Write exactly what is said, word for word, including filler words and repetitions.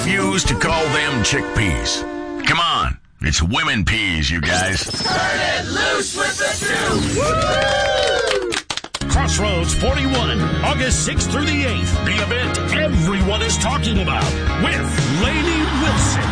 refuse to call them chickpeas. Come on, it's women peas, you guys. Turn it loose with the two. Crossroads forty-one, August sixth through the eighth. The event everyone is talking about with Lainey Wilson.